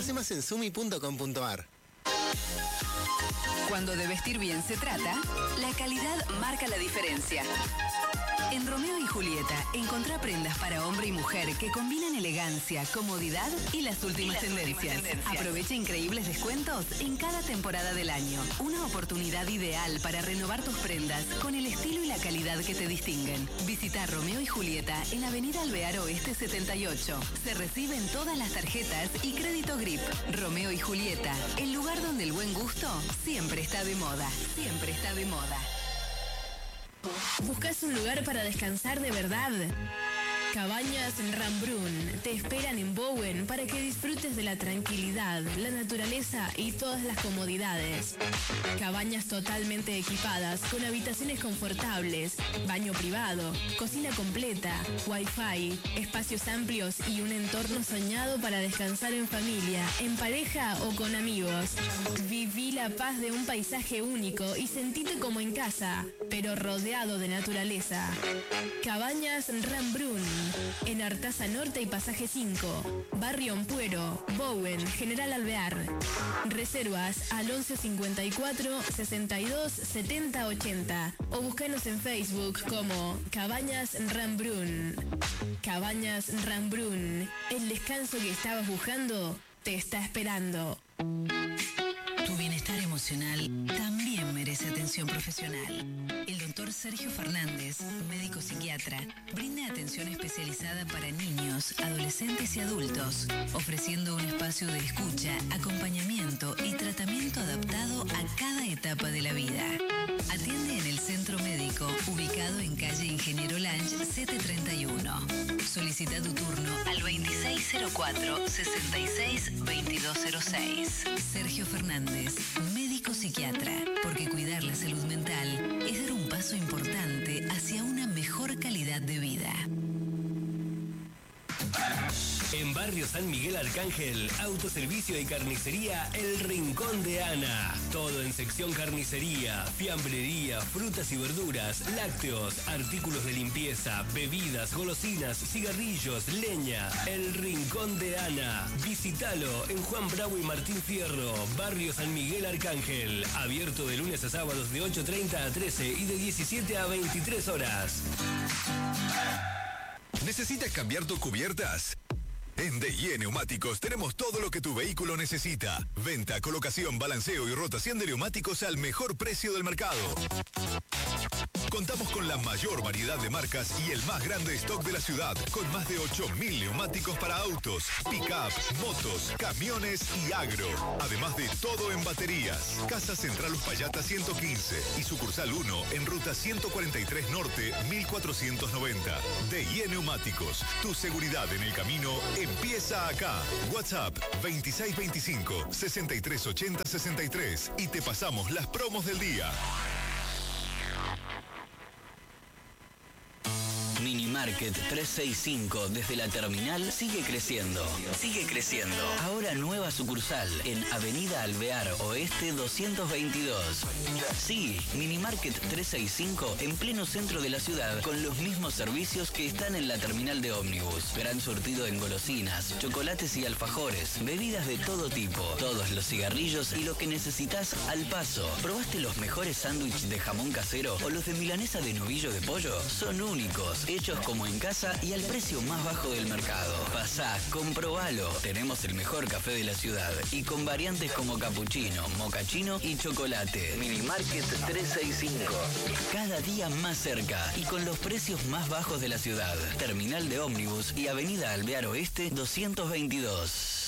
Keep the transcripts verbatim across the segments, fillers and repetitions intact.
Conoce más en sumi punto com punto ar. Cuando de vestir bien se trata, la calidad marca la diferencia. En Romeo y Julieta, encontrá prendas para hombre y mujer que combinan elegancia, comodidad y las últimas, y las tendencias. últimas tendencias. Aprovecha increíbles descuentos en cada temporada del año. Una oportunidad ideal para renovar tus prendas con el estilo y la calidad que te distinguen. Visita Romeo y Julieta en Avenida Alvear Oeste setenta y ocho. Se reciben todas las tarjetas y crédito Grip. Romeo y Julieta, el lugar donde el buen gusto siempre está de moda. Siempre está de moda. ¿Buscas un lugar para descansar de verdad? Cabañas Rambrun te esperan en Bowen para que disfrutes de la tranquilidad, la naturaleza y todas las comodidades. Cabañas totalmente equipadas con habitaciones confortables, baño privado, cocina completa, wifi, espacios amplios y un entorno soñado para descansar en familia, en pareja o con amigos. Viví la paz de un paisaje único y sentite como en casa, pero rodeado de naturaleza. Cabañas Rambrun en Artaza Norte y Pasaje cinco, Barrio Ampuero, Bowen, General Alvear. Reservas al once cincuenta y cuatro, sesenta y dos, setenta, ochenta o búscanos en Facebook como Cabañas Rambrun. Cabañas Rambrun, el descanso que estabas buscando te está esperando. Tu bienestar emocional también merece atención profesional. El doctor Sergio Fernández, médico psiquiatra, brinda atención especializada para niños, adolescentes y adultos, ofreciendo un espacio de escucha, acompañamiento y tratamiento adaptado a cada etapa de la vida. Atiende en el centro médico, ubicado en calle Ingeniero Lange setecientos treinta y uno. Solicita tu turno al veintiséis cero cuatro, sesenta y seis, veintidós cero seis. Sergio Fernández, médico psiquiatra, porque cuidar la salud mental es dar un paso importante hacia una mejor calidad de vida. En Barrio San Miguel Arcángel, autoservicio y carnicería El Rincón de Ana. Todo en sección carnicería, fiambrería, frutas y verduras, lácteos, artículos de limpieza, bebidas, golosinas, cigarrillos, leña. El Rincón de Ana. Visítalo en Juan Bravo y Martín Fierro, Barrio San Miguel Arcángel. Abierto de lunes a sábados de ocho treinta a trece y de diecisiete a veintitrés horas. ¿Necesitas cambiar tus cubiertas? En D I E Neumáticos tenemos todo lo que tu vehículo necesita. Venta, colocación, balanceo y rotación de neumáticos al mejor precio del mercado. Contamos con la mayor variedad de marcas y el más grande stock de la ciudad, con más de ocho mil neumáticos para autos, pick-up, motos, camiones y agro. Además de todo en baterías. Casa Central Uspallata ciento quince y sucursal uno en ruta ciento cuarenta y tres Norte mil cuatrocientos noventa. D I E Neumáticos. Tu seguridad en el camino empieza acá. WhatsApp veintiséis veinticinco, sesenta y tres ochenta sesenta y tres y te pasamos las promos del día. Minimarket trescientos sesenta y cinco desde la terminal sigue creciendo. Sigue creciendo. Ahora nueva sucursal en Avenida Alvear Oeste doscientos veintidós. Sí, Minimarket trescientos sesenta y cinco en pleno centro de la ciudad con los mismos servicios que están en la terminal de ómnibus. Gran surtido en golosinas, chocolates y alfajores, bebidas de todo tipo, todos los cigarrillos y lo que necesitas al paso. ¿Probaste los mejores sándwiches de jamón casero o los de milanesa de novillo de pollo? Son únicos, hechos como en casa y al precio más bajo del mercado. Pasá, comprobalo. Tenemos el mejor café de la ciudad y con variantes como capuchino, mocachino y chocolate. Minimarket trescientos sesenta y cinco. Cada día más cerca y con los precios más bajos de la ciudad. Terminal de ómnibus y Avenida Alvear Oeste doscientos veintidós.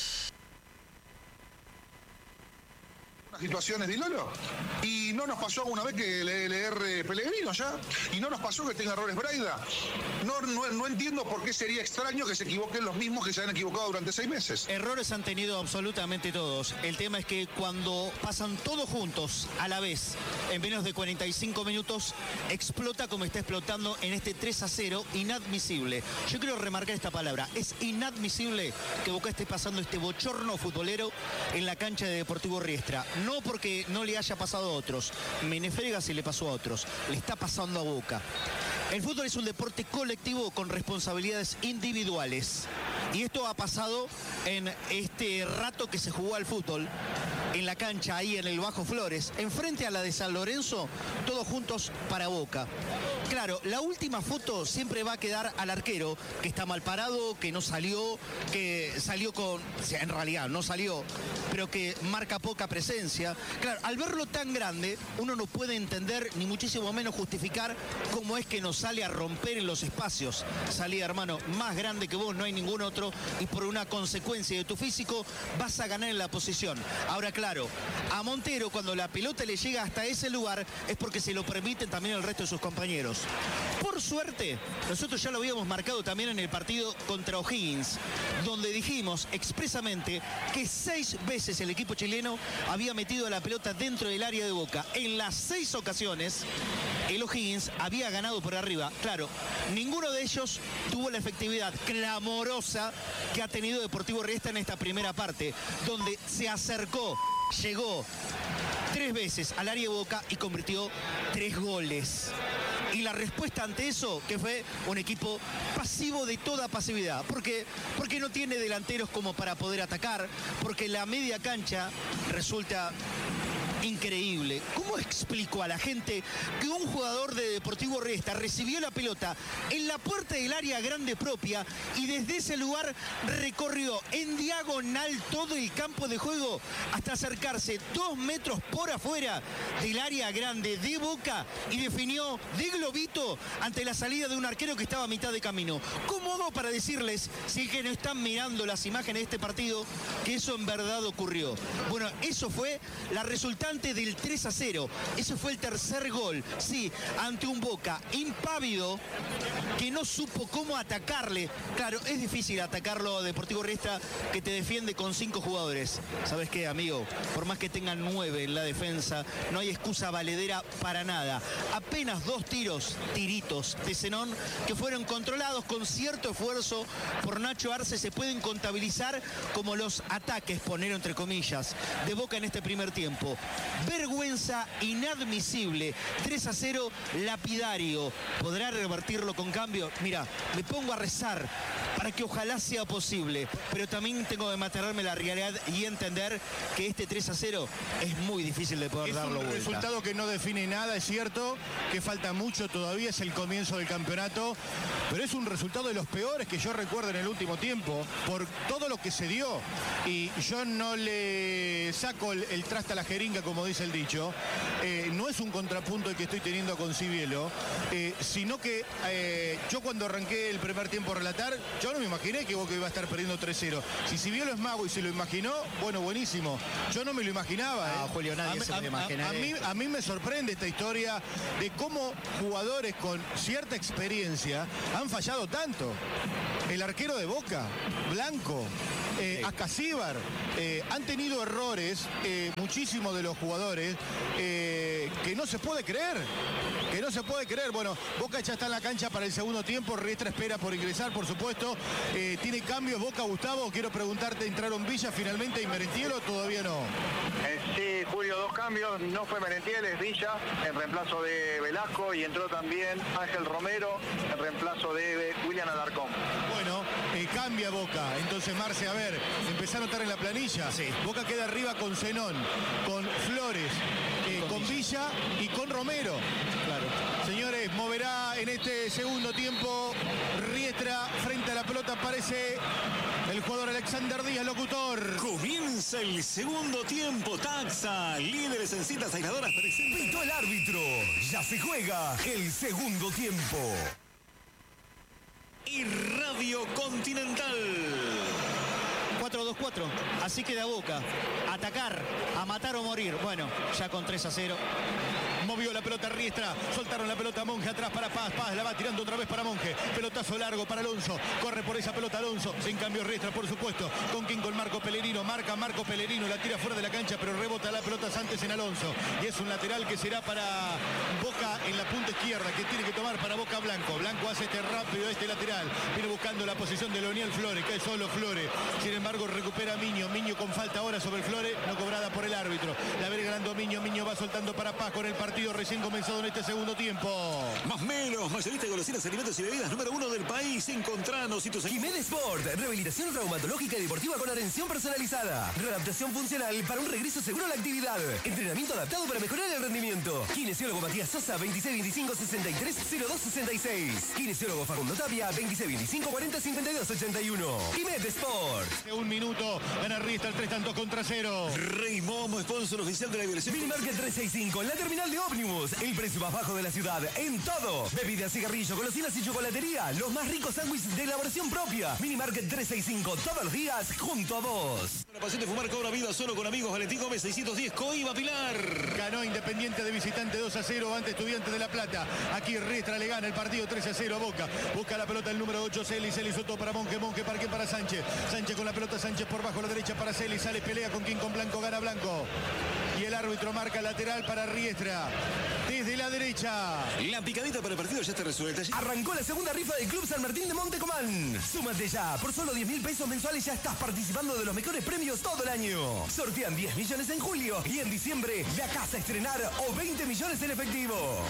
Situaciones de Lolo y no nos pasó alguna vez que le, le erre Pellegrino ya y no nos pasó que tenga errores Braida. No, no, no entiendo por qué sería extraño que se equivoquen los mismos que se han equivocado durante seis meses. Errores han tenido absolutamente todos. El tema es que cuando pasan todos juntos a la vez en menos de cuarenta y cinco minutos explota como está explotando en este tres a cero. Inadmisible. Yo quiero remarcar esta palabra. Es inadmisible que Boca esté pasando este bochorno futbolero en la cancha de Deportivo Riestra. No porque no le haya pasado a otros. Menefrega se le pasó a otros. Le está pasando a Boca. El fútbol es un deporte colectivo con responsabilidades individuales. Y esto ha pasado en este rato que se jugó al fútbol, en la cancha ahí en el Bajo Flores, enfrente a la de San Lorenzo, todos juntos para Boca. Claro, la última foto siempre va a quedar al arquero, que está mal parado, que no salió, que salió con... O sea, en realidad no salió, pero que marca poca presencia. Claro, al verlo tan grande, uno no puede entender, ni muchísimo menos justificar cómo es que nos sale a romper en los espacios. Salía, hermano, más grande que vos, no hay ningún otro, y por una consecuencia de tu físico vas a ganar en la posición. Ahora, claro, a Montero, cuando la pelota le llega hasta ese lugar, es porque se lo permiten también el resto de sus compañeros. Por suerte, nosotros ya lo habíamos marcado también en el partido contra O'Higgins, donde dijimos expresamente que seis veces el equipo chileno había metido la pelota dentro del área de Boca. En las seis ocasiones, el O'Higgins había ganado por arriba. Claro, ninguno de ellos tuvo la efectividad clamorosa que ha tenido Deportivo Riestra en esta primera parte, donde se acercó, llegó tres veces al área de Boca y convirtió tres goles. Y la respuesta ante eso, que fue un equipo pasivo de toda pasividad. ¿Por qué? Porque no tiene delanteros como para poder atacar, porque la media cancha resulta increíble. ¿Cómo explico a la gente que un jugador de Deportivo Riestra recibió la pelota en la puerta del área grande propia y desde ese lugar recorrió en diagonal todo el campo de juego hasta acercarse dos metros por afuera del área grande de Boca y definió de globito ante la salida de un arquero que estaba a mitad de camino? ¿Cómo hago para decirles, si es que no están mirando las imágenes de este partido, que eso en verdad ocurrió? Bueno, eso fue la resultante del tres a cero. Ese fue el tercer gol, sí, ante un Boca impávido que no supo cómo atacarle. Claro, es difícil atacarlo a Deportivo Riestra, que te defiende con cinco jugadores. ¿Sabes qué, amigo? Por más que tengan nueve en la defensa, no hay excusa valedera para nada. Apenas dos tiros, tiritos de Zenón, que fueron controlados con cierto esfuerzo por Nacho Arce, se pueden contabilizar como los ataques, poner entre comillas, de Boca en este primer tiempo. Vergüenza inadmisible. tres a cero, lapidario. ¿Podrá revertirlo con cambio? Mira, me pongo a rezar para que ojalá sea posible, pero también tengo que mantenerme la realidad y entender que este tres a cero es muy difícil de poder darlo vuelta. Es un resultado que no define nada, es cierto, que falta mucho todavía, es el comienzo del campeonato, pero es un resultado de los peores que yo recuerdo en el último tiempo, por todo lo que se dio, y yo no le saco el, el traste a la jeringa, como dice el dicho. Eh, no es un contrapunto el que estoy teniendo con Cibielo, eh, sino que eh, yo cuando arranqué el primer tiempo a relatar, yo no me imaginé que Boca iba a estar perdiendo tres cero. Si Cibielo es mago y se lo imaginó, bueno, buenísimo. Yo no me lo imaginaba. Ah, ¿eh? Julio, nadie a, se lo imaginaba. A, a, mí, a mí me sorprende esta historia de cómo jugadores con cierta experiencia han fallado tanto. El arquero de Boca, Blanco, eh, sí. Acasíbar, eh, han tenido errores, eh, muchísimos de los jugadores, eh, que no se puede creer. Que no se puede creer. Bueno, Boca ya está en la cancha para el segundo tiempo. Riestra espera por ingresar, por supuesto. Eh, ¿Tiene cambios Boca, Gustavo? Quiero preguntarte, ¿entraron Villa finalmente y Merentiel o todavía no? Eh, sí, Julio, dos cambios. No fue Merentiel, es Villa, en reemplazo de Velasco, y entró también Ángel Romero, en reemplazo de William Alarcón. Bueno, eh, cambia Boca. Entonces, Marce, a ver, empezá a notar en la planilla. Sí. Boca queda arriba con Zenón, con Flores, eh, con Villa y con Romero. Claro. Señores, moverá en este segundo tiempo Riestra frente a la pelota, aparece el jugador Alexander Díaz, locutor. Comienza el segundo tiempo. Taxa, líderes en cintas aisladoras, presenta. Pitó el árbitro. Ya se juega el segundo tiempo. Y Radio Continental. cuatro dos cuatro, así queda Boca. Atacar, a matar o morir. Bueno, ya con tres a cero. Movió la pelota Riestra, soltaron la pelota Monge atrás para Paz, Paz la va tirando otra vez para Monge, pelotazo largo para Alonso, corre por esa pelota Alonso, sin cambio Riestra por supuesto, con quien con Marco Pellerino, marca Marco Pellerino, la tira fuera de la cancha pero rebota la pelota antes en Alonso, y es un lateral que será para Boca en la punta izquierda, que tiene que tomar para Boca Blanco. Blanco hace este rápido, este lateral, viene buscando la posición de Leoniel Flores, cae solo Flores, sin embargo recupera recupera Miño, Miño con falta ahora sobre Flores, no cobrada por el árbitro. La ve ganando Miño, Miño va soltando para Paz con el partido recién comenzado en este segundo tiempo. Más menos, mayorista de golosinas, alimentos y bebidas número uno del país. Encontranos y tus... Jiménez Sport, rehabilitación traumatológica y deportiva con atención personalizada. Readaptación funcional para un regreso seguro a la actividad. Entrenamiento adaptado para mejorar el rendimiento. Kinesiólogo Matías Sosa, veintiséis veinticinco sesenta y tres cero dos sesenta y seis. Kinesiólogo Facundo Tapia, veintiséis veinticinco cuarenta cincuenta y dos ochenta y uno. Jiménez Sport. Un minuto, gana Riestra, el tres tantos contra cero. Rey Momo, sponsor oficial de la violación. Minimarket trescientos sesenta y cinco, en la terminal de ómnibus. El precio más bajo de la ciudad, en todo. Bebidas, cigarrillos, golosinas y chocolatería. Los más ricos sándwiches de elaboración propia. Minimarket trescientos sesenta y cinco, todos los días, junto a vos. La pasión de fumar cobra vida solo con amigos. Valentín Gómez, seiscientos diez, Coiba Pilar. Ganó Independiente de visitante dos a cero ante Estudiantes de La Plata. Aquí Riestra le gana el partido tres a cero a Boca. Busca la pelota el número ocho, Celis. Celis soltó para Monje, Monje parque para Sánchez. Sánchez con la pelota, Sánchez por bajo, la derecha para Celis. Sale, pelea con quien con Blanco, gana Blanco. Y el árbitro marca lateral para Riestra. Desde la derecha. La picadita para el partido ya está resuelta. Arrancó la segunda rifa del Club San Martín de Montecomán. Súmate ya. Por solo diez mil pesos mensuales ya estás participando de los mejores premios todo el año. Sortean diez millones en julio y en diciembre la casa a estrenar o veinte millones en efectivo.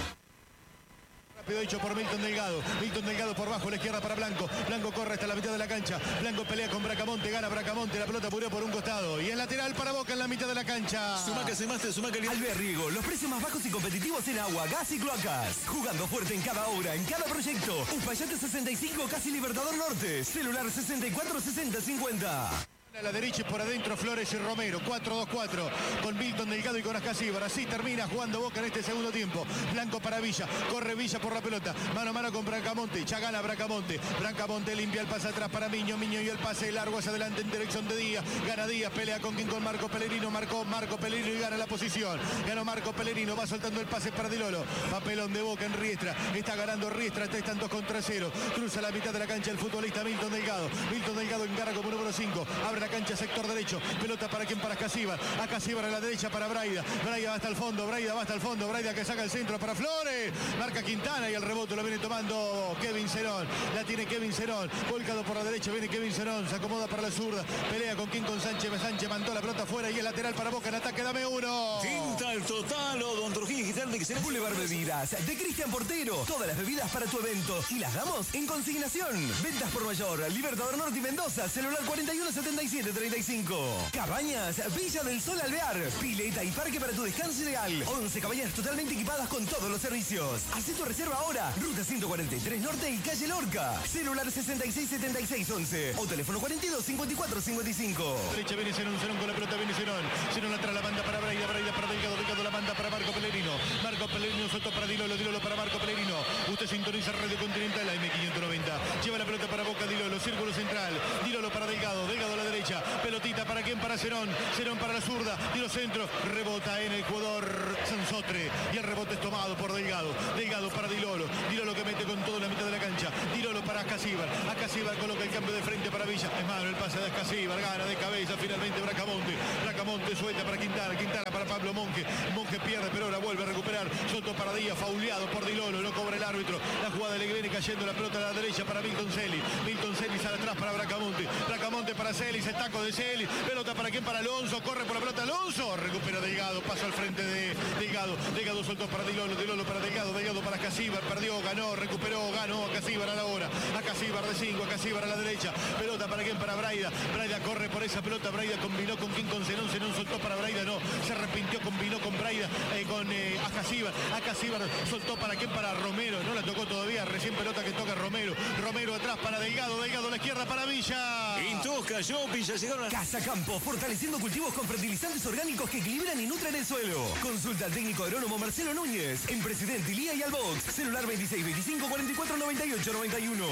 Rápido hecho por Milton Delgado. Milton Delgado por bajo, la izquierda para Blanco. Blanco corre hasta la mitad de la cancha. Blanco pelea con Bracamonte, gana Bracamonte. La pelota murió por un costado. Y el lateral para Boca en la mitad de la cancha. Sumaca se master, Sumaca el... Alvear Riego, los precios más bajos y competitivos en agua, gas y cloacas. Jugando fuerte en cada obra, en cada proyecto. Uspallate sesenta y cinco, casi Libertador Norte. Celular sesenta y cuatro sesenta cincuenta. A la derecha y por adentro Flores y Romero, cuatro dos cuatro, con Milton Delgado y con Ascasíbar. Así termina jugando Boca en este segundo tiempo. Blanco para Villa, corre Villa por la pelota, mano a mano con Bracamonte, ya gana Bracamonte. Bracamonte limpia el pase atrás para Miño, Miño y el pase largo hacia adelante en dirección de Díaz. Gana Díaz, pelea con quien con Marco Pellegrino, marcó Marco Pellegrino y gana la posición. Ganó Marco Pellegrino, va soltando el pase para Di Lolo. Papelón de Boca en Riestra, está ganando Riestra, tres tantos contra cero. Cruza la mitad de la cancha el futbolista Milton Delgado. Milton Delgado encara como número cinco, abre la cancha, sector derecho, pelota para quien, para Ascasíbar, Ascasíbar a la derecha para Braida, Braida va hasta el fondo, Braida va hasta el fondo, Braida que saca el centro para Flores, marca Quintana y el rebote lo viene tomando Kevin Cerón, la tiene Kevin Cerón, volcado por la derecha, viene Kevin Cerón, se acomoda para la zurda, pelea con quien, con Sánchez, Sánchez mandó la pelota afuera y el lateral para Boca en ataque, dame uno. Tinta el total, odontología digital de que se Boulevard Bebidas, de Cristian Portero, todas las bebidas para tu evento y las damos en consignación. Ventas por mayor, Libertador Norte y Mendoza, celular cuarenta y uno setenta y siete treinta y cinco. Cabañas, Villa del Sol Alvear, pileta y parque para tu descanso ideal. once cabañas totalmente equipadas con todos los servicios. Haz tu reserva ahora, ruta ciento cuarenta y tres Norte y calle Lorca. Celular sesenta y seis setenta y seis once o teléfono cuarenta y dos cincuenta y cuatro cincuenta y cinco. Derecha viene Zenón, Zenón con la pelota, viene Zenón. Zenón atrás la banda para Braida, Braida para Delgado, Delgado la banda para Marco Pellegrino. Marco Pellegrino soltó para Dilolo, Dilolo para Marco Pellegrino. Usted sintoniza Radio Continental, la M quinientos noventa. Lleva la pelota para Boca, Dilolo, círculo central. Dilolo para Delgado, Delgado a la derecha. Pelotita para quién, para Zenón. Zenón para la zurda, tiro centro. Rebota en el jugador Sansotre. Y el rebote es tomado por Delgado. Delgado para Dilolo. Dilolo que mete con todo en la mitad de la cancha. Dilolo para Ascasíbar. Ascasíbar coloca el cambio de frente para Villa. Es malo el pase de Ascasíbar. Gana de cabeza finalmente Bracamonte. Bracamonte suelta para Quintana. Quintana para Pablo Monje. Monje pierde, pero ahora vuelve a recuperar. Soto para Díaz, fauleado por Dilolo. No cobra el árbitro. La jugada le viene cayendo la pelota a la derecha para Milton Celis. Milton Celis sale atrás para Bracamonte. Bracamonte para Celis. El taco de Celis. Pelota para quién, para Alonso. Corre por la pelota Alonso. Recupera Delgado. Paso al frente de Delgado. Delgado soltó para Dilolo. Dilolo para Delgado. Delgado para Ascasíbar. Perdió, ganó, recuperó, ganó. Ascasíbar a la hora. Ascasíbar de cinco. Ascasíbar a la derecha. Pelota para quién, para Braida. Braida corre por esa pelota. Braida combinó con quién, con Zenón. Zenón soltó para Braida. No. Se arrepintió, combinó con Braida. Eh, con eh, Ascasíbar. Ascasíbar soltó para quién, para Romero. No la tocó todavía. Recién pelota que toca Romero. Romero atrás para Delgado. Delgado a la izquierda para Villa. Pintos cayó, Villa llegaron a... Casa Campo, fortaleciendo cultivos con fertilizantes orgánicos que equilibran y nutren el suelo. Consulta al técnico agrónomo Marcelo Núñez en Presidente Ilía y Albox. Celular veintiséis veinticinco cuarenta y cuatro noventa y ocho noventa y uno.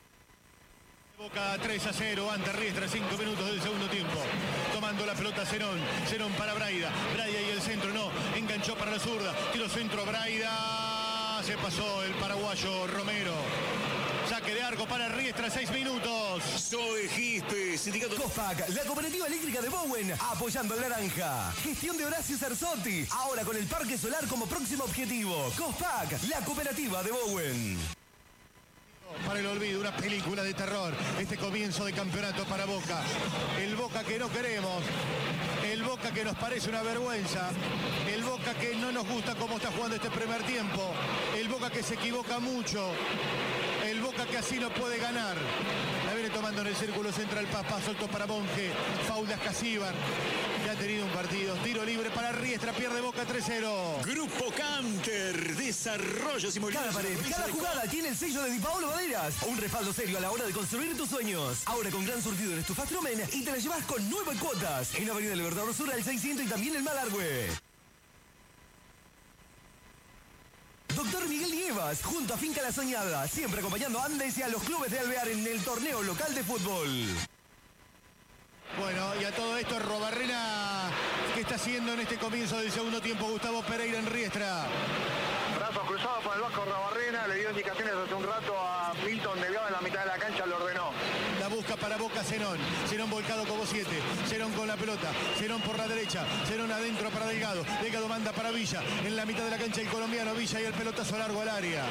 Boca tres a cero ante Riestra, cinco minutos del segundo tiempo. Tomando la pelota Zenón. Zenón para Braida. Braida y el centro no. Enganchó para la zurda. Tiro centro Braida. Se pasó el paraguayo Romero. Saque de arco para Riestra, seis minutos. Soy Gispe, sindicato... Cospac, la cooperativa eléctrica de Bowen, apoyando al naranja. Gestión de Horacio Cerzotti, ahora con el parque solar como próximo objetivo. Cospac, la cooperativa de Bowen. Para el olvido, una película de terror. Este comienzo de campeonato para Boca. El Boca que no queremos. El Boca que nos parece una vergüenza. El Boca que no nos gusta cómo está jugando este primer tiempo. El Boca que se equivoca mucho. El Boca que así no puede ganar. La viene tomando en el círculo central Paz, solto para Monge. Faul de Ascasíbar. Ya ha tenido un partido. Tiro libre para Riestra. Pierde Boca tres cero. Grupo Canter. Desarrollos inmobiliarios. Cada pared, cada jugada tiene el sello de Di Paolo Maderas. Un respaldo serio a la hora de construir tus sueños. Ahora con gran surtido en Estufastromen y te la llevas con nueve cuotas. En Avenida Libertador Sur al seiscientos y también en Malargüe. Doctor Miguel Nievas, junto a Finca La Soñada, siempre acompañando a Andes y a los clubes de Alvear en el torneo local de fútbol. Bueno, y a todo esto Robarrena, ¿qué está haciendo en este comienzo del segundo tiempo Gustavo Pereira en Riestra? Brazos cruzados por el Vasco Robarrena, le dio indicaciones hace un rato a Milton Delgado en la mitad de la cancha, lo ordenó. La busca para Boca Zenón. Zenón volcado como siete. Zenón con la pelota. Zenón por la derecha. Zenón adentro para Delgado. Delgado manda para Villa. En la mitad de la cancha el colombiano Villa y el pelotazo largo al área.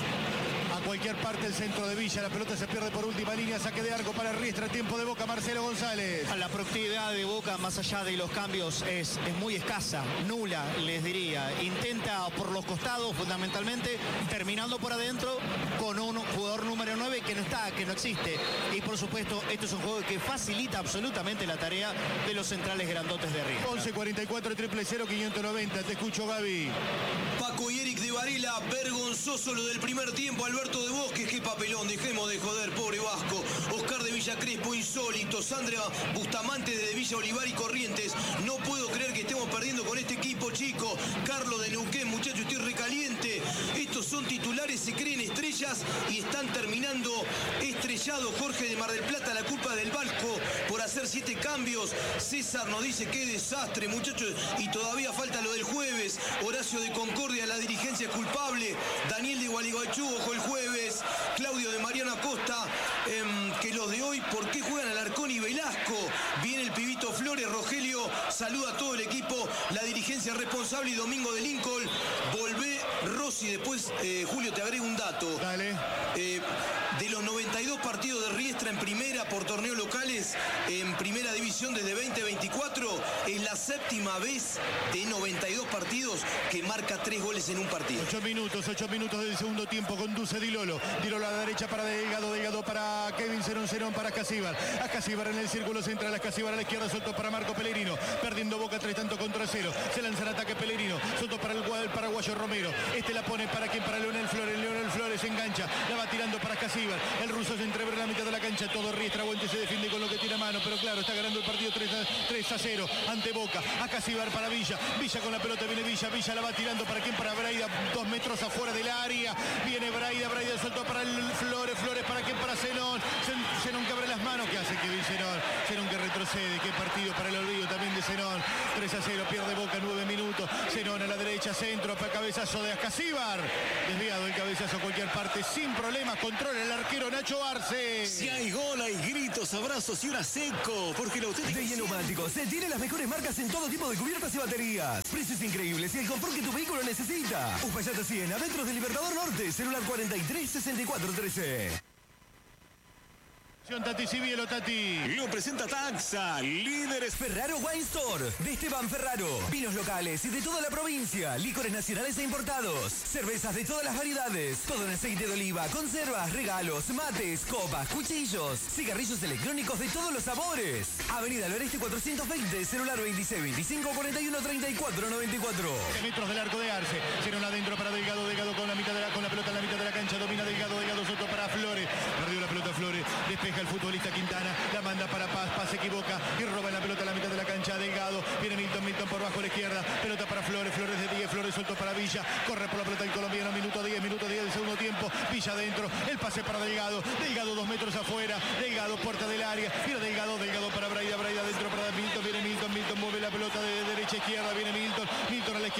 A cualquier parte el centro de Villa. La pelota se pierde por última línea. Saque de arco para Riestra. Tiempo de Boca. Marcelo González. La productividad de Boca, más allá de los cambios, es, es muy escasa. Nula, les diría. Intenta por los costados, fundamentalmente, terminando por adentro con un jugador número nueve que no está, que no existe. Y por supuesto, esto es un juego que facilita absolutamente la tarea de los centrales grandotes de Riestra. once cuarenta y cuatro triple cero quinientos noventa. Te escucho, Gaby. Paco y Eric de Varela, vergonzoso lo del primer tiempo. Alberto de Bosques, qué papelón, dejemos de joder, pobre Vasco. Oscar de Villa Crespo, insólito. Sandra Bustamante de Villa Olivar y Corrientes, no puedo creer que estemos perdiendo con este equipo, chico. Carlos de Neuquén, muchacho, estoy recaliente. Estos son titulares, se creen estrellas y están terminando estrellados. Jorge de Mar del Plata, la culpa del Vasco por hacer siete cambios. César nos dice qué desastre, muchachos, y todavía falta lo del jueves. Horacio de Concordia, la dirigencia es culpable. Daniel de Gualeguaychú, ojo el jueves. Claudio de Mariano Acosta, eh, que los de hoy, ¿por qué juegan Alarcón y Velasco? Viene el pibito Flores, Rogelio, saluda a todo el equipo, la dirigencia responsable y Domingo de Lincoln. Volvé Rossi, después, eh, Julio, te agrego un dato. Dale. Eh, de los noventa y dos partidos de Riestra en primera por torneos locales, en primera división desde veinte veinticuatro, es la séptima vez de noventa y dos partidos que marca tres goles en un partido. Ocho minutos, ocho minutos del segundo tiempo, conduce Di Lolo. Di Lolo a la derecha para Delgado, Delgado para Kevin Zenón, Zenón para Ascasíbar. Ascasíbar en el círculo central, Ascasíbar a la izquierda, soltó para Marco Pellegrino. Perdiendo Boca tres tanto contra cero. Se lanza el ataque Pellegrino, soltó para el, el paraguayo Romero. Este la pone para quien, para Leonel Flores. Leonel Flores engancha, la va tirando para Ascasíbar. El ruso se entrever en la mitad de la cancha, todo Riestra, Buente se defiende con lo que tira a mano, pero claro, está ganando el partido tres a cero ante Boca. Ascasíbar para Villa, Villa con la pelota, viene Villa, Villa la va tirando para quien, para Braida, dos metros afuera del área, viene Braida, Braida soltó para el Flores, Flores para quien, para Zenón, Zenón que abre las manos, que hace Kevin Zenón, Zenón que retrocede, qué partido para el olvido también de Zenón, tres a cero, pierde Boca, nueve minutos, Zenón a la derecha, centro, para cabezazo de Ascasíbar, desviado el cabezazo a cualquier parte, sin problemas, controla el arquero Nacho Arce. Si hay gol, hay gritos, abrazos y una seco, porque la auténtica... De Neumáticos, se tiene las mejores marcas en todo tipo de cubiertas y baterías. Precios increíbles y el confort que tu vehículo necesita. Uspallata cien, adentro del Libertador Norte, celular cuarenta y tres sesenta y cuatro trece. Tati Cibielo, Tati. Lo presenta Taxa, líderes. Ferraro Wine Store, de Esteban Ferraro. Vinos locales y de toda la provincia. Licores nacionales e importados. Cervezas de todas las variedades. Todo en aceite de oliva, conservas, regalos, mates, copas, cuchillos. Cigarrillos electrónicos de todos los sabores. Avenida del Oeste cuatrocientos veinte, celular veintiséis veinticinco cuarenta y uno treinta y cuatro noventa y cuatro. Metros del arco de Arce. Zenón adentro para Delgado, Delgado con la mitad de la, con la pelota en la mitad de la cancha. Domina Delgado, Delgado soto para Flores. Perdió la pelota Flores. Despeja el futbolista Quintana, la manda para Paz, Paz se equivoca y roba la pelota a la mitad de la cancha. Delgado, viene Milton, Milton por bajo a la izquierda, pelota para Flores, Flores de diez, Flores suelto para Villa, corre por la pelota el colombiano, minuto diez, minuto diez del segundo tiempo, Villa adentro, el pase para Delgado, Delgado dos metros afuera, Delgado puerta del área, viene Delgado, Delgado para Braida, Braida adentro para Milton, viene Milton, Milton mueve la pelota de derecha a izquierda, viene Milton, Milton a la izquierda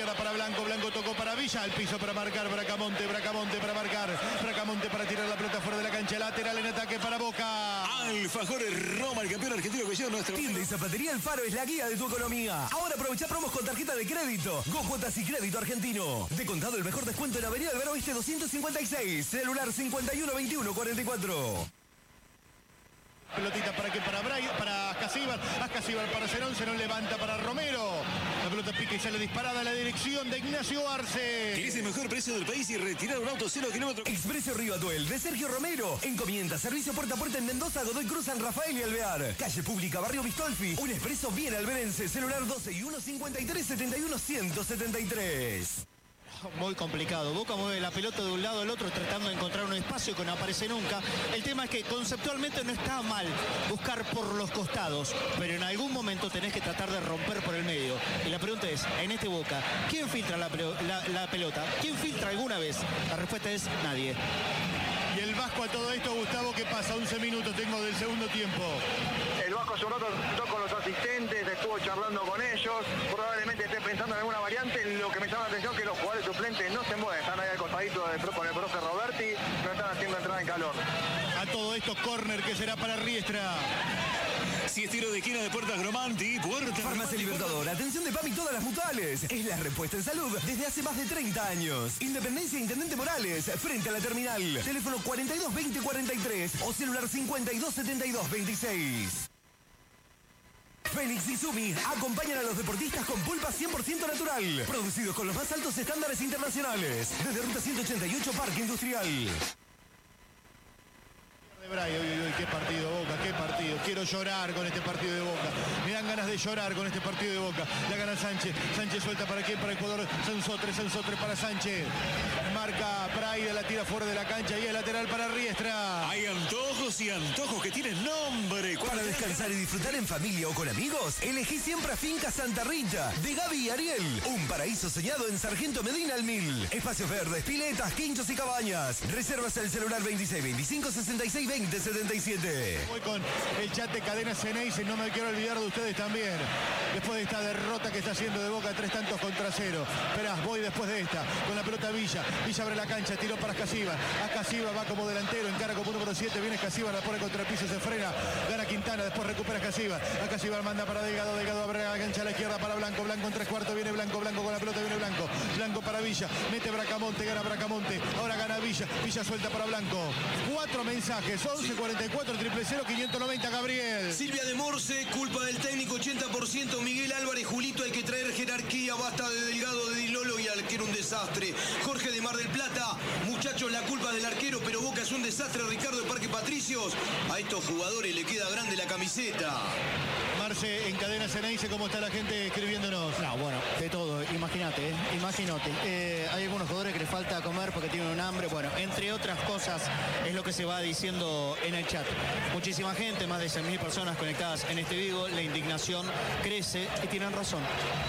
izquierda para Blanco, Blanco tocó para Villa, al piso para marcar Bracamonte, Bracamonte para marcar, Bracamonte para tirar la pelota fuera de la cancha, lateral en ataque para Boca. Alfajores Roma, el campeón argentino que lleva nuestro... Tienda y zapatería El Faro es la guía de tu economía. Ahora aprovecha promos con tarjeta de crédito. Go Cuotas y Crédito Argentino. De contado el mejor descuento en Avenida Alvear Oeste doscientos cincuenta y seis. Celular cincuenta y uno veintiuno cuarenta y cuatro. Pelotita para que para Bray, para Ascasíbar, Ascasíbar para Zenón, Zenón levanta para Romero. La pelota pica y sale disparada a la dirección de Ignacio Arce. ¿Querés el mejor precio del país y retirar un auto cero kilómetros? Expreso Río Atuel de Sergio Romero. Encomienda, servicio puerta a puerta en Mendoza, Godoy Cruz, San Rafael y Alvear. Calle Pública, Barrio Bistolfi. Un expreso bien alberense. Celular doce y uno cincuenta y tres setenta y uno ciento setenta y tres. Muy complicado. Boca mueve la pelota de un lado al otro tratando de encontrar un espacio que no aparece nunca. El tema es que conceptualmente no está mal buscar por los costados, pero en algún momento tenés que tratar de romper por el medio. Y la pregunta es, en este Boca, ¿quién filtra la, la, la pelota? ¿Quién filtra alguna vez? La respuesta es nadie. Y el Vasco a todo esto, Gustavo, ¿qué pasa? once minutos tengo del segundo tiempo. El Vasco hace un rato sentó con los asistentes, estuvo charlando con ellos, probablemente esté pensando en alguna variante. Lo que me llama la atención es que los jugadores suplentes no se mueven, están ahí al costadito de, con el profe Roberti, no están haciendo entrada en calor. A todo esto, córner que será para Riestra. Si es tiro de esquina de Puertas Gromanti, Puertas... Farmacia Libertador, atención de P A M y todas las mutuales. Es la respuesta en salud desde hace más de treinta años. Independencia Intendente Morales, frente a la terminal. Teléfono cuarenta y dos veinte cuarenta y tres o celular cincuenta y dos setenta y dos veintiséis. Fénix y Sumi acompañan a los deportistas con pulpa cien por ciento natural. Producidos con los más altos estándares internacionales. Desde Ruta ciento ochenta y ocho, Parque Industrial. Bray, uy, uy, uy, qué partido, Boca, qué partido. Quiero llorar con este partido de Boca. Me dan ganas de llorar con este partido de Boca. La gana Sánchez. Sánchez suelta para quién, para el jugador Sansotre, Sansotre para Sánchez. Marca Bray, la tira fuera de la cancha y el lateral para Riestra. Hay antojos y antojos que tienen nombre. Para descansar y disfrutar en familia o con amigos, elegí siempre a Finca Santa Rita, de Gaby y Ariel. Un paraíso soñado en Sargento Medina al Mil. Espacios verdes, piletas, quinchos y cabañas. Reservas al celular veintiséis veinticinco sesenta y seis veinte setenta y siete. Voy con el chat de Cadena Ceneice, no me quiero olvidar de ustedes también. Después de esta derrota que está haciendo de Boca, tres tantos contra cero. Esperá, voy después de esta, con la pelota Villa. Villa abre la cancha, tiró para Ascasíbar. Ascasíbar va como delantero, encara como número siete, viene Ascasíbar, la pone contra el piso, se frena. Gana Quintana, después recupera Ascasíbar. Ascasíbar manda para Delgado, Delgado abre la cancha a la izquierda para Blanco. Blanco en tres cuartos, viene Blanco, Blanco con la pelota, viene Blanco. Blanco para Villa, mete Bracamonte, gana Bracamonte. Ahora gana Villa, Villa suelta para Blanco. Cuatro mensajes, once cuarenta y cuatro, triple cero, quinientos noventa, Gabriel. Silvia de Morse, culpa del técnico ochenta por ciento. Miguel Álvarez, Julito, hay que traer jerarquía. Basta de Delgado, de Dilolo y al arquero un desastre. Jorge de Mar del Plata, muchachos, la culpa del arquero, pero Boca es un desastre. Ricardo de Parque Patricios, a estos jugadores le queda grande la camiseta. Marce, en Cadena Ceneice, ¿cómo está la gente escribiéndonos? No, bueno, de todo, imagínate, ¿eh? imagínate. Eh, hay algunos jugadores que les falta comer porque tienen un hambre. Bueno, entre otras cosas, es lo que se va diciendo en el chat. Muchísima gente, más de seis mil personas conectadas en este vivo. La indignación crece y tienen razón.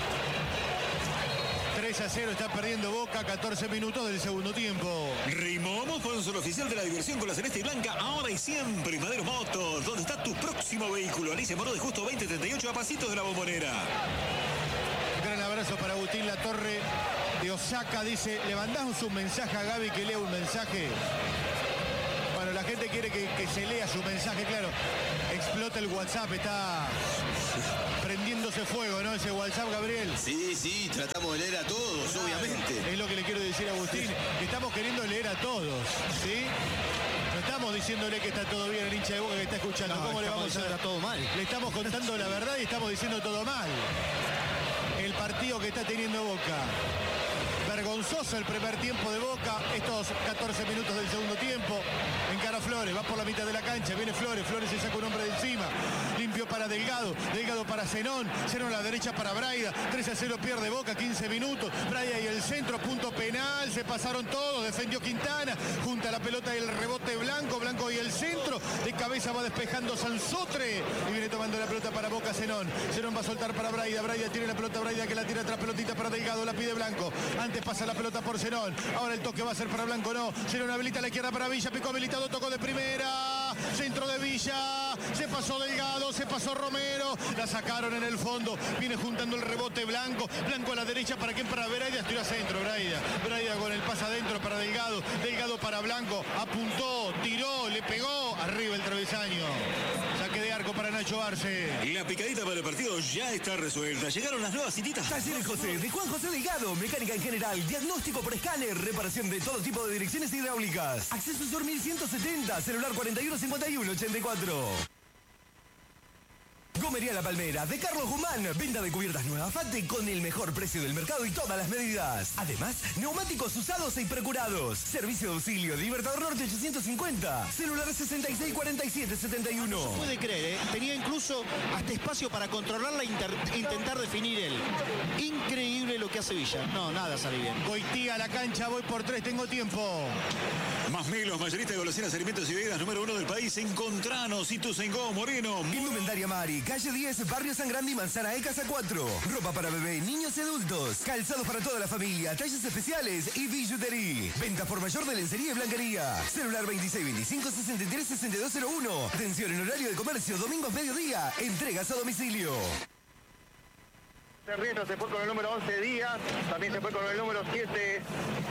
tres a cero está perdiendo Boca, catorce minutos del segundo tiempo. Rimomo, sponsor oficial de la diversión con la celeste y blanca, ahora y siempre. Madero Motos, ¿dónde está tu próximo vehículo? Alicia Moró de Justo veinte treinta y ocho, a pasitos de la Bombonera. Un gran abrazo para Agustín Latorre de Osaka. Dice, ¿le mandás un mensaje a Gaby que lea un mensaje? Bueno, la gente quiere que, que se lea su mensaje, claro. Explota el WhatsApp, está prendiéndose fuego, ¿no? Ese WhatsApp, Gabriel. Sí, sí, tratamos de leer a todos, claro, obviamente. Es lo que le quiero decir a Agustín, que estamos queriendo leer a todos, ¿sí? No estamos diciéndole que está todo bien el hincha de Boca que está escuchando. No, ¿Cómo le vamos a dar todo mal? Le estamos contando la verdad y estamos diciendo todo mal. El partido que está teniendo Boca. Vergonzoso el primer tiempo de Boca, estos catorce minutos del segundo tiempo. Encara Flores, va por la mitad de la cancha, viene Flores, Flores se saca un hombre de encima. Limpio para Delgado, Delgado para Zenón, Zenón a la derecha para Braida. tres a cero pierde Boca, quince minutos. Braida y el centro, punto penal, se pasaron todos, defendió Quintana. Junta la pelota y el rebote Blanco, Blanco y el centro. De cabeza va despejando Sansotre y viene tomando la pelota para Boca Zenón. Zenón va a soltar para Braida, Braida tiene la pelota, Braida que la tira atrás, pelotita para Delgado, la pide Blanco. Antes pasa la pelota por Zenón. Ahora el toque va a ser para Blanco, no. Zenón habilita a la izquierda para Villa, picó habilitado, tocó de primera. Villa, centro de Villa, se pasó Delgado, se pasó Romero, la sacaron en el fondo, viene juntando el rebote Blanco, Blanco a la derecha, ¿para quién? Para Braida, estoy a centro, Braida, Braida con el pase adentro para Delgado, Delgado para Blanco, apuntó, tiró, le pegó, arriba el travesaño, saque de arco para Nacho Arce. La picadita para el partido ya está resuelta, llegaron las nuevas cititas. Talleres José, de Juan José Delgado, mecánica en general, diagnóstico por escáner, reparación de todo tipo de direcciones hidráulicas. Acceso Sur mil ciento setenta, celular cuarenta y uno cincuenta y uno ochenta y cuatro. Gomería La Palmera, de Carlos Guzmán. Venta de cubiertas nuevas Fate con el mejor precio del mercado y todas las medidas. Además, neumáticos usados e procurados. Servicio de auxilio, Libertador Norte ochocientos cincuenta. Celular sesenta y seis cuarenta y siete setenta y uno. No se puede creer, ¿eh? Tenía incluso hasta espacio para controlarla e intentar definir él. Increíble lo que hace Villa. No, nada sale bien. Goitía a la cancha, voy por tres, tengo tiempo. Más Melos, mayorista de golosinas, alimentos y bebidas número uno del país. Encontranos, Ituzaingó, Moreno. Indumentaria Mari, calle diez, barrio San Grande y Manzana E, casa cuatro. Ropa para bebé, niños y adultos. Calzados para toda la familia, talles especiales y billutería. Venta por mayor de lencería y blanquería. Celular veintiséis veinticinco sesenta y tres sesenta y dos cero uno. Atención en horario de comercio, domingos mediodía. Entregas a domicilio. Riestra se fue con el número once Díaz, también se fue con el número siete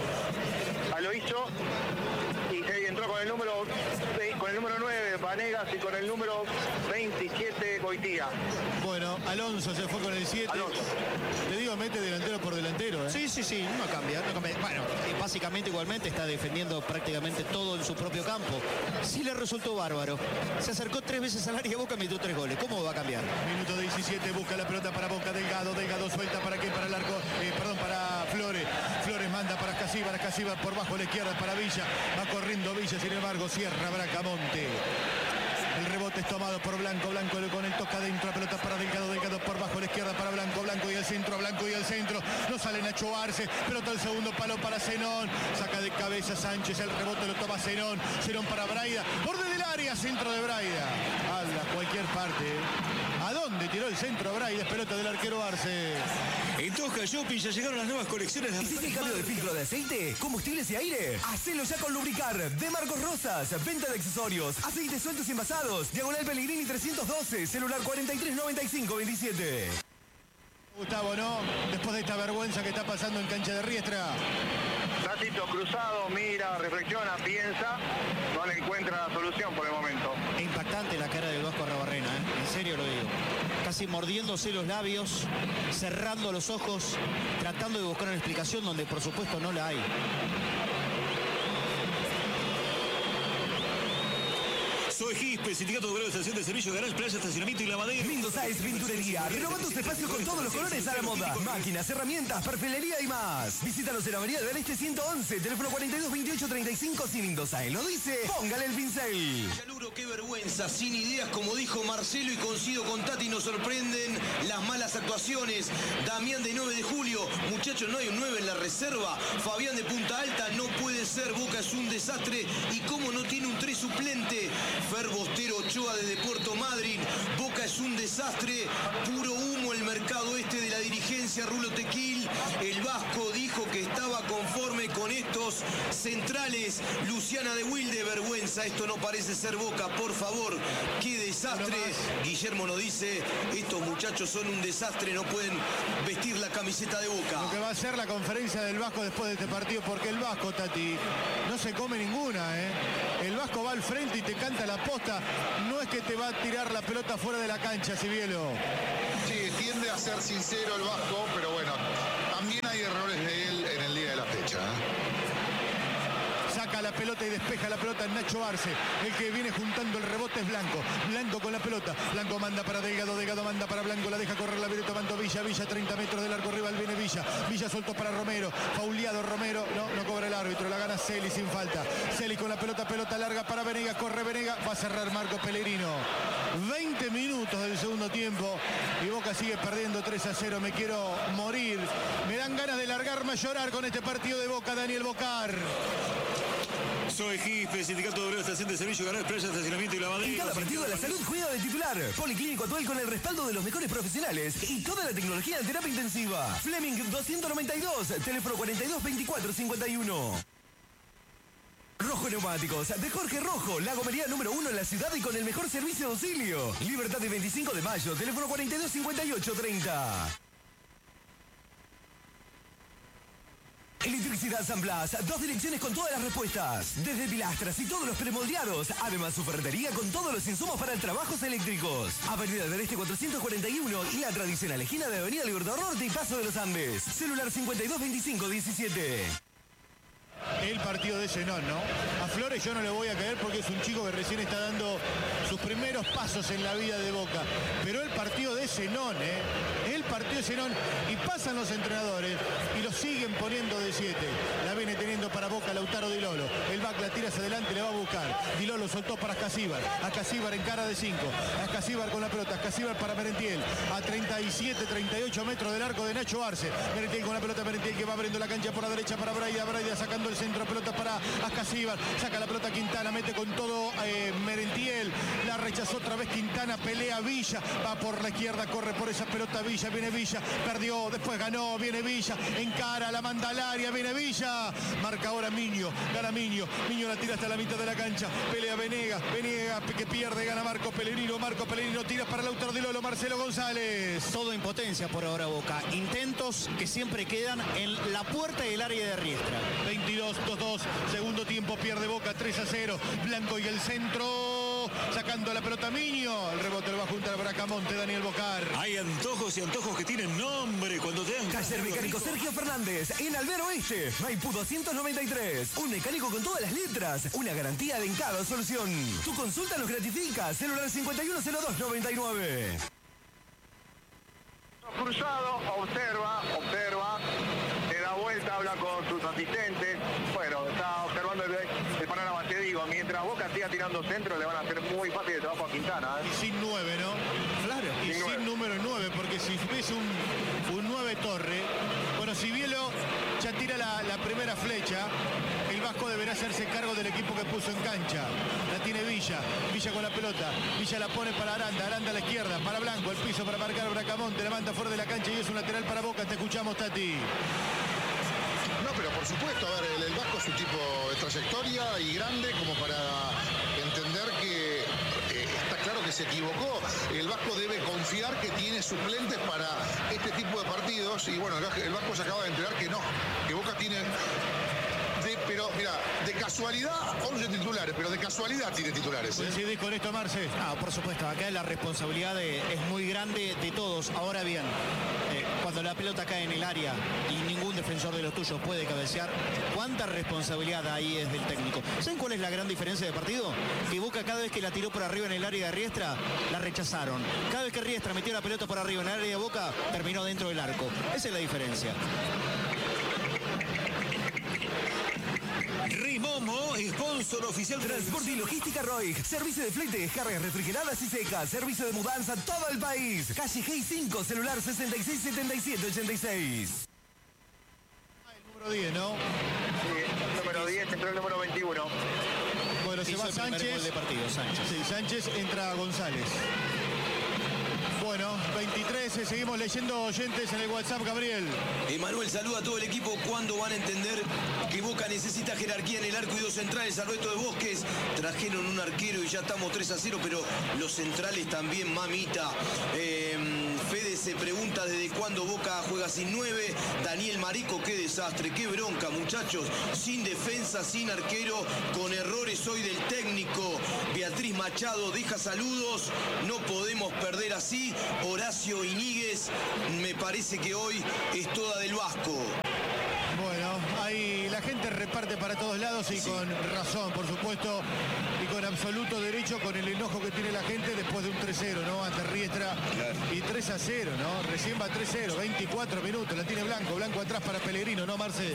Aloísio y se entró con el número con el número nueve Vanegas y con el número veintisiete Goitía. Bueno, Alonso se fue con el siete. Alonso. Te digo, mete delantero por delantero, ¿eh? Sí, sí, sí, no cambia, no cambia. Bueno, básicamente igualmente está defendiendo prácticamente todo en su propio campo. Sí le resultó bárbaro. Se acercó tres veces al área Boca y metió tres goles. ¿Cómo va a cambiar? Minuto diecisiete, busca la pelota para Boca, Delgado, Delgado suelta para quién, para el arco, eh, perdón, para Flores. Flores manda para Casíbar, Casíbar por bajo a la izquierda para Villa. Va corriendo Villa, sin embargo, cierra Bracamonte. El rebote es tomado por Blanco, Blanco con el toca adentro, pelota para Delgado, Delgado por bajo a la izquierda para Blanco, Blanco y al centro, Blanco y al centro, no sale Nacho Arce, pelota al segundo palo para Zenón, saca de cabeza Sánchez, el rebote lo toma Zenón, Zenón para Braida, borde del área, centro de Braida, a cualquier parte, ¿a dónde tiró el centro Braida? Es pelota del arquero Arce. En Tosca Shopping ya llegaron las nuevas colecciones. ¿Hiciste el cambio de filtro de aceite, combustibles y aire? Hacelo ya con Lubricar, de Marcos Rosas, venta de accesorios, aceites sueltos y envasados, Diagonal Pellegrini trescientos doce, celular cuarenta y tres noventa y cinco veintisiete. Gustavo, ¿no? Después de esta vergüenza que está pasando en cancha de Riestra. Tacito cruzado, mira, reflexiona, piensa, no le encuentra la solución por el momento. Es impactante la cara del Vasco Arrobarrena, ¿eh? En serio lo digo. Casi mordiéndose los labios, cerrando los ojos, tratando de buscar una explicación donde por supuesto no la hay. Soy Gispe, Sindicato de Obreros de Estación de Servicio, Garage, Playa, Estacionamiento y Lavadero. Mendoza es pinturería. Renova tus espacios con todos los colores a la moda. Máquinas, herramientas, perfilería y más. Visítanos en Avenida del Este ciento once, teléfono cuarenta y dos veintiocho treinta y cinco. Si Mendoza él lo dice, póngale el pincel. Chaluro, qué vergüenza, sin ideas, como dijo Marcelo, y coincido con Tati, nos sorprenden las malas actuaciones. Damián de nueve de julio, muchachos, no hay un nueve en la reserva. Fabián de Punta Alta, no puede ser, Boca es un desastre. Y cómo no tiene un tres suplente. Fer Bostero Ochoa desde Puerto Madryn, Boca es un desastre, puro humo el mercado este de la dirigencia, Rulo Tequil. El Vasco dijo que estaba conforme con estos centrales. Luciana de Wilde, vergüenza, esto no parece ser Boca, por favor, qué desastre. Guillermo nos dice, estos muchachos son un desastre, no pueden vestir la camiseta de Boca. Lo que va a ser la conferencia del Vasco después de este partido, porque el Vasco, Tati, no se come ninguna, ¿eh? El Vasco va al frente y te canta la posta, no es que te va a tirar la pelota fuera de la cancha, Cibielo. Sí, tiende a ser sincero el Vasco, pero bueno, también hay errores de él en el día de la fecha, ¿eh? Saca la pelota y despeja la pelota en Nacho Arce. El que viene juntando el rebote es Blanco. Blanco con la pelota. Blanco manda para Delgado. Delgado manda para Blanco. La deja correr, la viene tomando Villa. Villa, treinta metros del arco rival. Viene Villa. Villa soltó para Romero. Fauleado Romero. No, no cobra el árbitro. La gana Celi sin falta. Celi con la pelota. Pelota larga para Venegas. Corre Venegas. Va a cerrar Marco Pellegrino. veinte minutos del segundo tiempo. Y Boca sigue perdiendo tres a cero. Me quiero morir. Me dan ganas de largarme a llorar con este partido de Boca. Daniel Bocar. Soy Gispe, Sindicato de Obreros de Estación de Servicio, Garage, Playa, Estacionamiento y Lavadero. En cada partido de la salud juega de titular. Policlínico Atuel con el respaldo de los mejores profesionales y toda la tecnología de terapia intensiva. Fleming doscientos noventa y dos, teléfono cuarenta y dos veinticuatro cincuenta y uno. Rojo Neumáticos, de Jorge Rojo, la gomería número uno en la ciudad y con el mejor servicio de auxilio. Libertad de veinticinco de mayo, teléfono cuarenta y dos cincuenta y ocho treinta. Electricidad San Blas, dos direcciones con todas las respuestas, desde pilastras y todos los premoldeados, además su ferretería con todos los insumos para trabajos eléctricos. Avenida del Este cuatrocientos cuarenta y uno y la tradicional esquina de Avenida Libertador Norte y Paso de los Andes. Celular cincuenta y dos veinticinco diecisiete. El partido de Zenón, ¿no? A Flores yo no le voy a caer porque es un chico que recién está dando sus primeros pasos en la vida de Boca. Pero el partido de Zenón, ¿eh? El partido de Zenón. Y pasan los entrenadores y lo siguen poniendo de siete. La viene teniendo para Boca Lautaro Di Lolo. El back la tira hacia adelante, le va a buscar. Di Lolo soltó para Ascasíbar. Ascasíbar en cara de cinco. Ascasíbar con la pelota. Ascasíbar para Merentiel. A treinta y siete, treinta y ocho metros del arco de Nacho Arce. Merentiel con la pelota. Merentiel que va abriendo la cancha por la derecha para Braida. Braida sacando el centro, pelota para Ascasíbar, saca la pelota Quintana, mete con todo eh, Merentiel, la rechazó otra vez Quintana, pelea Villa, va por la izquierda, corre por esa pelota Villa, viene Villa, perdió, después ganó, viene Villa, encara, la manda al área, viene Villa, marca ahora Miño, gana Miño, Miño la tira hasta la mitad de la cancha, pelea Venegas, Venegas que pierde, gana Marco Pellegrino, Marco Pellegrino tira para Lautaro Di Lolo, Marcelo González. Todo impotencia por ahora Boca, intentos que siempre quedan en la puerta del área de Riestra. veintidós dos dos, segundo tiempo pierde Boca tres a cero, Blanco y el centro, sacando la pelota Miño, el rebote lo va a juntar a Bracamonte, Daniel Bocar. Hay antojos y antojos que tienen nombre cuando te dan... Taller Mecánico Sergio Fernández, en Albero Oeste, Maipú doscientos noventa y tres. Un mecánico con todas las letras, una garantía de en cada solución. Tu consulta nos gratifica, celular cincuenta y uno cero dos noventa y nueve. Cruzado, observa, observa, le da vuelta, habla con sus asistentes. Bueno, está observando el, el panorama, te digo, mientras Boca siga tirando centro, le van a hacer muy fácil el trabajo a Quintana. ¿eh? Y sin nueve, ¿no? Claro. Y sin, sin número nueve, porque si ves un, un nueve Torre, bueno, si Bielo ya tira la, la primera flecha, el Vasco deberá hacerse cargo del equipo que puso en cancha. La tiene Villa, Villa con la pelota, Villa la pone para Aranda, Aranda a la izquierda, para Blanco, el piso para marcar a Bracamonte, levanta fuera de la cancha y es un lateral para Boca. Te escuchamos, Tati. No, pero por supuesto, a ver, el, el Vasco es un tipo de trayectoria y grande como para entender que eh, está claro que se equivocó. El Vasco debe confiar que tiene suplentes para este tipo de partidos y bueno, el, el Vasco se acaba de enterar que no, que Boca tiene... De, pero mira, de casualidad once titulares, pero de casualidad tiene titulares. ¿eh? ¿Coincidís con esto, Marce? Ah, por supuesto, acá la responsabilidad de, es muy grande de todos. Ahora bien, eh, cuando la pelota cae en el área y ningún defensor de los tuyos puede cabecear, ¿cuánta responsabilidad ahí es del técnico? ¿Saben cuál es la gran diferencia de partido? Que Boca cada vez que la tiró por arriba en el área de Riestra, la rechazaron. Cada vez que Riestra metió la pelota por arriba en el área de Boca, terminó dentro del arco. Esa es la diferencia. Rimomo, sponsor oficial. Transporte y Logística Roig. Servicio de flete, descargas refrigeradas y secas. Servicio de mudanza a todo el país. Calle G cinco, celular sesenta y seis setenta y siete ochenta y seis. El número diez, ¿no? Sí, el número diez, entró el número veintiuno. Bueno, se va Sánchez. De partido, Sánchez. Sí, Sánchez, entra González. Bueno, veintitrés, seguimos leyendo oyentes en el WhatsApp, Gabriel. Emanuel saluda a todo el equipo. ¿Cuándo van a entender que Boca necesita jerarquía en el arco y dos centrales? Alberto de Bosques, trajeron un arquero y ya estamos tres a cero, pero los centrales también, mamita. Eh, Fede se pregunta desde cuándo Boca juega sin nueve. Daniel Marico, qué desastre, qué bronca, muchachos. Sin defensa, sin arquero, con errores hoy del técnico. Beatriz Machado deja saludos. No podemos perder así. Horacio Iñiguez, me parece que hoy es toda del Vasco. Bueno, ahí la gente reparte para todos lados y sí, con razón, por supuesto, y con absoluto derecho, con el enojo que tiene la gente después de un tres cero, ¿no? Ante Riestra. Claro. Y tres a cero, ¿no? Recién va tres cero, veinticuatro minutos, la tiene Blanco, Blanco atrás para Pellegrino, ¿no, Marce?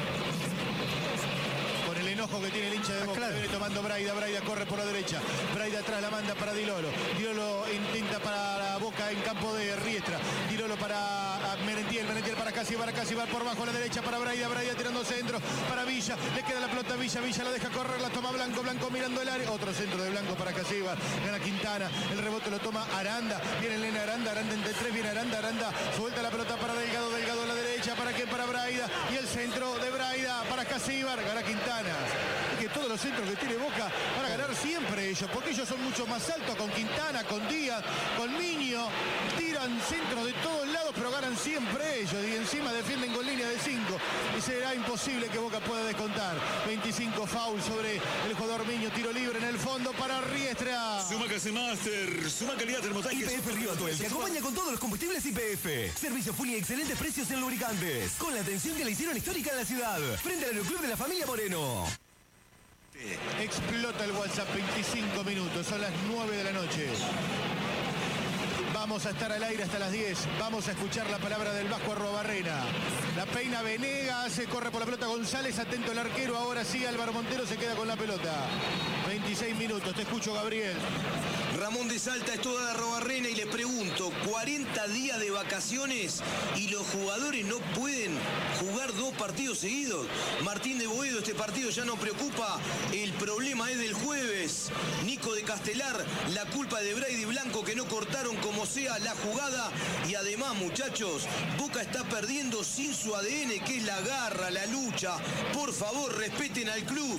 Con el enojo que tiene el hincha de Boca, claro. Viene tomando Braida, Braida corre por la derecha, Braida atrás la manda para Di Lolo, Di Lolo intenta para la Boca en campo de Riestra, Di Lolo para Merentiel, Merentiel para Ascasíbar, Ascasíbar por bajo a la derecha para Braida, Braida tirando centro para Villa, le queda la pelota a Villa, Villa la deja correr, la toma Blanco, Blanco mirando el área, otro centro de Blanco para Ascasíbar, gana Quintana, el rebote lo toma Aranda, viene Elena Aranda, Aranda entre tres, viene Aranda, Aranda, suelta la pelota para Delgado, Delgado a la derecha, para qué, para Braida, y el centro de Braida para Ascasíbar, gana Quintana. que todos los centros que tiene Boca van a ganar siempre ellos, porque ellos son mucho más altos, con Quintana, con Díaz, con Miño, tiran centros de todos lados, pero ganan siempre ellos, y encima defienden con línea de cinco, y será imposible que Boca pueda descontar. veinticinco foul sobre el jugador Miño, tiro libre en el fondo para Riestra. Sumaca Master, suma calidad termotanques. Y P F Río Atuel te acompaña con todos los combustibles Y P F. Servicio full y excelentes precios en lubricantes. Con la atención que le hicieron histórica en la ciudad. Frente al Aeroclub de la familia Moreno. Explota el WhatsApp, veinticinco minutos, son las nueve de la noche. Vamos a estar al aire hasta las diez. Vamos a escuchar la palabra del Vasco Arruabarrena. La peina Venegas, se corre por la pelota González, atento el arquero. Ahora sí, Álvaro Montero se queda con la pelota. veintiséis minutos, te escucho, Gabriel. Ramón de Salta es toda la Arruabarrena y le pregunto, cuarenta días de vacaciones y los jugadores no pueden jugar dos partidos seguidos. Martín de Boedo, este partido ya no preocupa, el problema es del jueves. Nico de Castelar, la culpa de Brady Blanco que no cortaron como sea la jugada, y además, muchachos, Boca está perdiendo sin su A D N, que es la garra, la lucha. Por favor, respeten al club.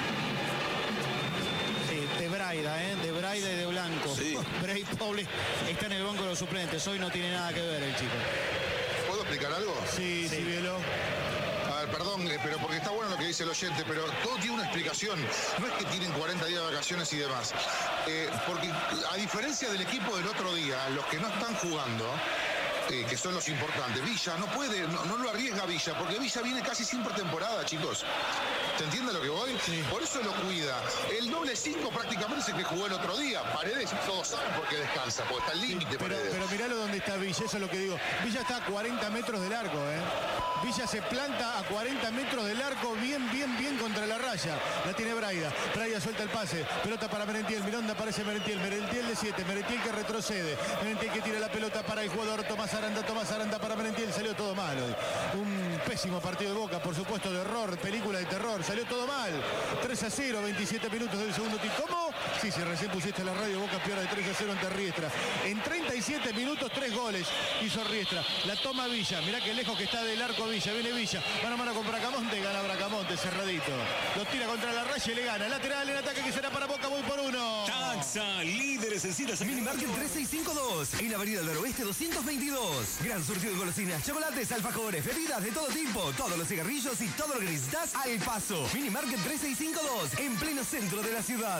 De Braida, ¿eh? De Braida y de Blanco. Sí. Bray Poble está en el banco de los suplentes. Hoy no tiene nada que ver el chico. ¿Puedo explicar algo? Sí, sí, Bielo. A ver, perdón, eh, pero porque está bueno lo que dice el oyente, pero todo tiene una explicación. No es que tienen cuarenta días de vacaciones y demás. Eh, porque a diferencia del equipo del otro día, los que no están jugando, eh, que son los importantes, Villa no puede, no, no lo arriesga Villa, porque Villa viene casi sin pretemporada, chicos. ¿Se entiende lo que voy? Sí. Por eso lo cuida. El doble cinco prácticamente es el que jugó el otro día. Paredes, todos saben por qué descansa, porque está al límite, sí, pero, Paredes. pero miralo donde está Villa, eso es lo que digo. Villa está a cuarenta metros del arco, ¿eh? Villa se planta a cuarenta metros del arco, bien, bien, bien contra la raya. La tiene Braida. Braida suelta el pase. Pelota para Merentiel. Miranda aparece Merentiel. Merentiel de siete. Merentiel que retrocede. Merentiel que tira la pelota para el jugador Tomás Aranda. Tomás Aranda para Merentiel. Salió todo mal hoy. Un pésimo partido de Boca, por supuesto, de horror, película de terror. Salió todo mal. tres a cero, veintisiete minutos del segundo tiempo. ¿Cómo? Sí, si recién pusiste la radio, Boca pierde tres a cero ante Riestra. En treinta y siete minutos, tres goles hizo Riestra. La toma Villa. Mirá que lejos que está del arco Villa. Viene Villa. Mano a mano con Bracamonte. Gana Bracamonte, cerradito. Lo tira contra la raya y le gana. Lateral en ataque que será para Boca. Voy por uno. Taxa, líderes en citas. Minimarket tres seis cinco dos. En Avenida del Oeste doscientos veintidós. Gran surtido de golosinas, chocolates, alfajores, bebidas de todo tipo. Todos los cigarrillos y todo lo que necesitas al paso. Minimarket tres seis cinco dos. En pleno centro de la ciudad.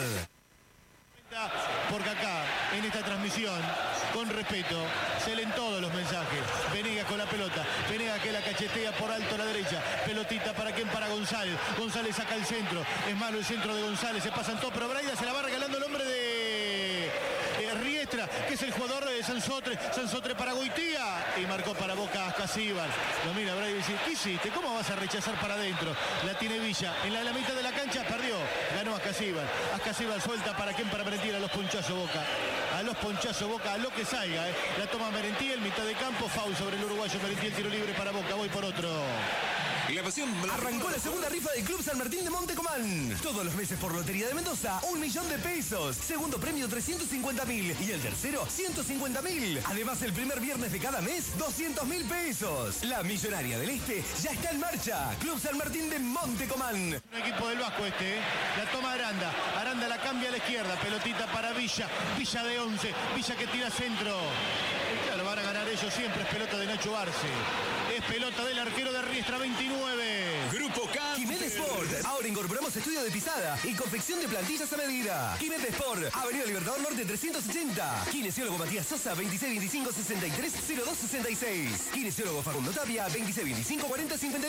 Porque acá, en esta transmisión, con respeto, se leen todos los mensajes. Venegas con la pelota. Venegas que la cachetea por alto a la derecha. Pelotita para quién, para González. González saca el centro. Es malo el centro de González. Se pasan todo, pero Braida se la va regalando el hombre de eh, Riestra, que es el jugador de Sansotre. Sansotre para Goitía. Y marcó para Boca Ascasíbar. Lo mira Braida y dice, ¿qué hiciste? ¿Cómo vas a rechazar para adentro? La tiene Villa. En la, la mitad de la cancha perdió. Ganó Ascasíbar. Ascasíbar suelta para quién, para Merentiel, a los ponchazos Boca. A los ponchazos Boca, a lo que salga. Eh. La toma Merentiel, mitad de campo, foul sobre el uruguayo Merentiel, tiro libre para Boca. Voy por otro. Y la pasión. Arrancó la segunda rifa del Club San Martín de Montecomán. Todos los meses por Lotería de Mendoza, un millón de pesos. Segundo premio, trescientos cincuenta mil. Y el tercero, ciento cincuenta mil. Además, el primer viernes de cada mes, doscientos mil pesos. La Millonaria del Este ya está en marcha. Club San Martín de Montecomán. Un equipo del Vasco este, ¿eh? La toma Aranda. Aranda la cambia a la izquierda. Pelotita para Villa. Villa de once. Villa que tira centro. Y claro, van a ganar ellos siempre. Es pelota de Nacho Arce. Es pelota del arquero de Riestra, veintinueve. Grupo K. Jiménez Sport. Ahora incorporamos estudio de pisada y confección de plantillas a medida. Jiménez Sport. Avenida Libertador Norte trescientos ochenta. Kinesiólogo Matías Sosa, veintiséis veinticinco sesenta y tres cero dos sesenta y seis. Kinesiólogo Facundo Tapia, veintiséis veinticinco cuarenta cincuenta y